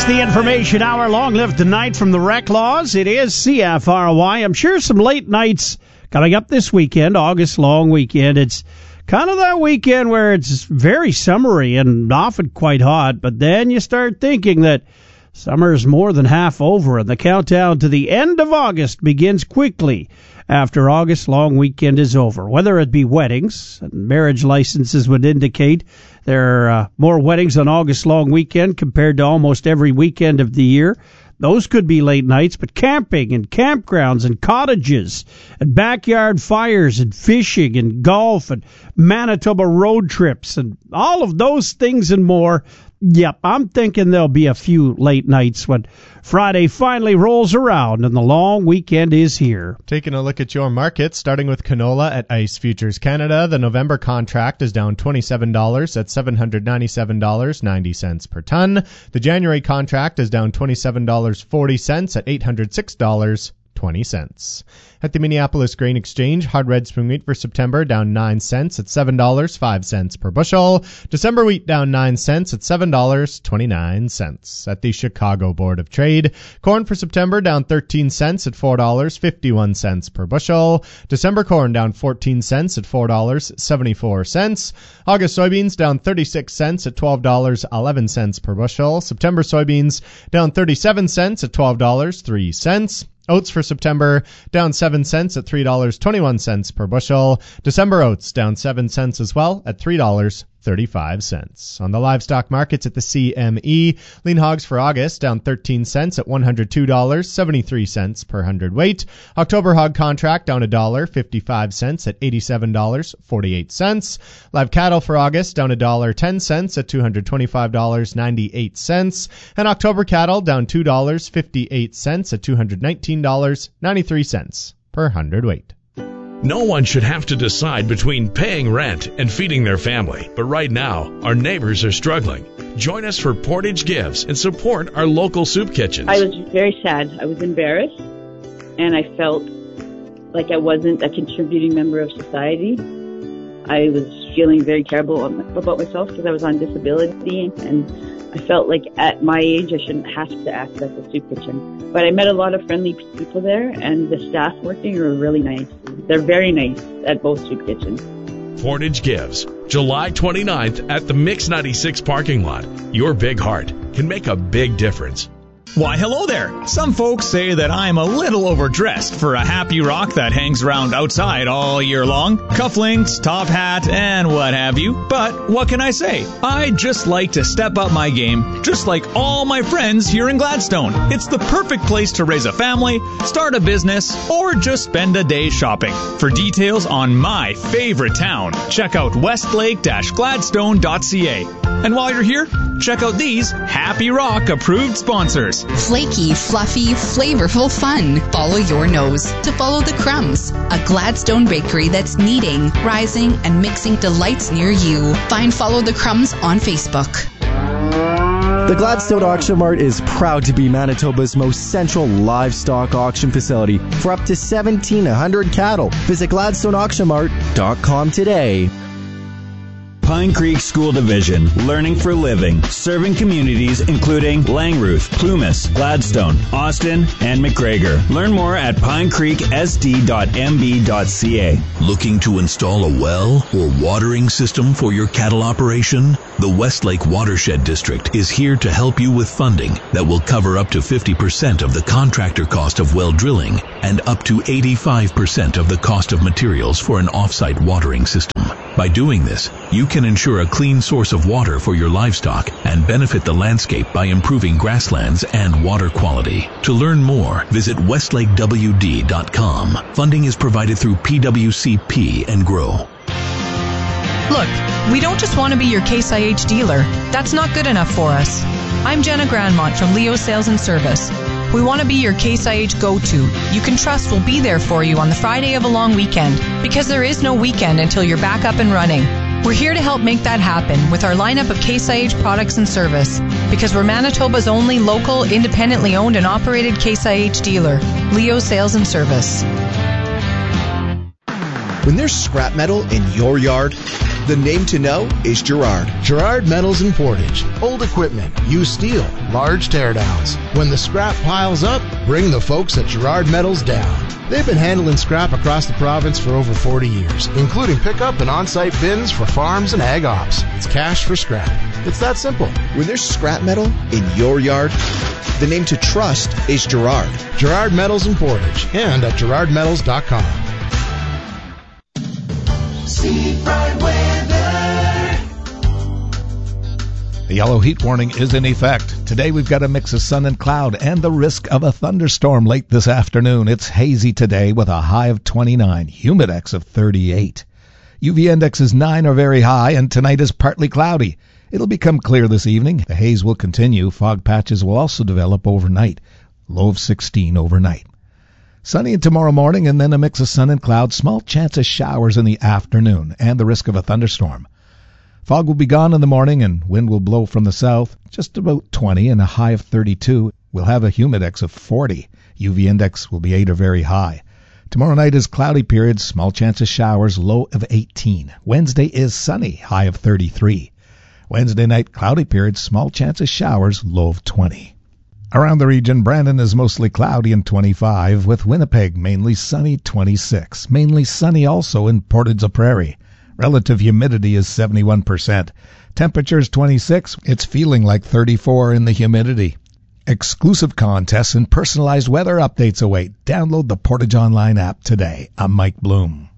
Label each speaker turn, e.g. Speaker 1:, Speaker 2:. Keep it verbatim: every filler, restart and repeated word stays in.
Speaker 1: the information hour. Long live the night from the Rec Laws. It is C F R Y. I'm sure some late nights coming up this weekend, August long weekend. It's kind of that weekend where it's very summery and often quite hot, but then you start thinking that summer is more than half over, and the countdown to the end of August begins quickly after August long weekend is over. Whether it be weddings, and marriage licenses would indicate there are uh, more weddings on August long weekend compared to almost every weekend of the year. Those could be late nights, but camping and campgrounds and cottages and backyard fires and fishing and golf and Manitoba road trips and all of those things and more. Yep, I'm thinking there'll be a few late nights when Friday finally rolls around and the long weekend is here.
Speaker 2: Taking a look at your market, starting with canola at Ice Futures Canada. The November contract is down twenty-seven dollars at seven hundred ninety-seven dollars and ninety cents per ton. The January contract is down twenty-seven dollars and forty cents at eight hundred six dollars and twenty cents. At the Minneapolis Grain Exchange, hard red spring wheat for September down nine cents at seven dollars and five cents per bushel. December wheat down nine cents at seven dollars and twenty-nine cents. At the Chicago Board of Trade, corn for September down thirteen cents at four dollars and fifty-one cents per bushel. December corn down fourteen cents at four dollars and seventy-four cents. August soybeans down thirty-six cents at twelve dollars and eleven cents per bushel. September soybeans down thirty-seven cents at twelve dollars and three cents. Oats for September down seven cents at three dollars and twenty-one cents per bushel. December oats down seven cents as well at three dollars and thirty-five cents. On the livestock markets at the C M E, lean hogs for August down thirteen cents at one hundred two dollars and seventy-three cents per hundredweight. October hog contract down one dollar and fifty-five cents at eighty-seven dollars and forty-eight cents. Live cattle for August down one dollar and ten cents at two hundred twenty-five dollars and ninety-eight cents. And October cattle down two dollars and fifty-eight cents at two hundred nineteen dollars and ninety-three cents per hundredweight.
Speaker 3: No one should have to decide between paying rent and feeding their family. But right now, our neighbors are struggling. Join us for Portage Gives and support our local soup kitchens.
Speaker 4: I was very sad. I was embarrassed, and I felt like I wasn't a contributing member of society. I was feeling very terrible about myself because I was on disability, and I felt like at my age I shouldn't have to access a soup kitchen. But I met a lot of friendly people there, and the staff working are really nice. They're very nice at both soup kitchens.
Speaker 3: Portage Gives, July twenty-ninth at the Mix ninety-six parking lot. Your big heart can make a big difference.
Speaker 5: Why, hello there. Some folks say that I'm a little overdressed for a happy rock that hangs around outside all year long. Cufflinks, top hat, and what have you. But what can I say? I just like to step up my game, just like all my friends here in Gladstone. It's the perfect place to raise a family, start a business, or just spend a day shopping. For details on my favorite town, check out westlake dash gladstone dot c a. And while you're here, check out these Happy Rock approved sponsors.
Speaker 6: Flaky, fluffy, flavorful fun. Follow your nose to follow the crumbs. A Gladstone bakery that's kneading, rising, and mixing delights near you. Find Follow the Crumbs on Facebook.
Speaker 7: The Gladstone Auction Mart is proud to be Manitoba's most central livestock auction facility for up to seventeen hundred cattle. Visit gladstone auction mart dot com today.
Speaker 8: Pine Creek School Division, learning for living, serving communities including Langruth, Plumas, Gladstone, Austin, and McGregor. Learn more at pine creek s d dot m b dot c a.
Speaker 9: Looking to install a well or watering system for your cattle operation? The Westlake Watershed District is here to help you with funding that will cover up to fifty percent of the contractor cost of well drilling and up to eighty-five percent of the cost of materials for an off-site watering system. By doing this, you can ensure a clean source of water for your livestock and benefit the landscape by improving grasslands and water quality. To learn more, visit westlake w d dot com. Funding is provided through P W C P and GROW.
Speaker 10: Look, we don't just want to be your Case I H dealer. That's not good enough for us. I'm Jenna Grandmont from Leo Sales and Service. We want to be your Case I H go-to. You can trust we'll be there for you on the Friday of a long weekend, because there is no weekend until you're back up and running. We're here to help make that happen with our lineup of Case I H products and service, because we're Manitoba's only local, independently owned and operated Case I H dealer, Leo Sales and Service.
Speaker 11: When there's scrap metal in your yard, The name to know is Girard.
Speaker 12: Girard Metals and Portage. Old equipment, used steel, large teardowns. When the scrap piles up, bring the folks at Girard Metals down. They've been handling scrap across the province for over forty years, including pickup and on-site bins for farms and ag ops. It's cash for scrap. It's that simple.
Speaker 11: When there's scrap metal in your yard, the name to trust is Girard.
Speaker 12: Girard Metals and Portage, and at girard metals dot com.
Speaker 13: Seafront weather.
Speaker 14: The yellow heat warning is in effect. Today we've got a mix of sun and cloud and the risk of a thunderstorm late this afternoon. It's hazy today with a high of twenty-nine, humidex of thirty-eight. U V index is nine or very high, and tonight is partly cloudy. It'll become clear this evening. The haze will continue. Fog patches will also develop overnight. Low of sixteen overnight. Sunny tomorrow morning, and then a mix of sun and cloud. Small chance of showers in the afternoon and the risk of a thunderstorm. Fog will be gone in the morning, and wind will blow from the south, just about twenty and a high of thirty-two. We'll have a humidex of forty. U V index will be eight or very high. Tomorrow night is cloudy periods, small chance of showers, low of eighteen. Wednesday is sunny, high of thirty-three. Wednesday night, cloudy periods, small chance of showers, low of twenty. Around the region, Brandon is mostly cloudy and twenty-five, with Winnipeg mainly sunny, twenty-six. Mainly sunny also in Portage-la-Prairie. Relative humidity is seventy-one percent. Temperature is twenty-six. It's feeling like thirty-four in the humidity. Exclusive contests and personalized weather updates await. Download the Portage Online app today. I'm Mike Bloom.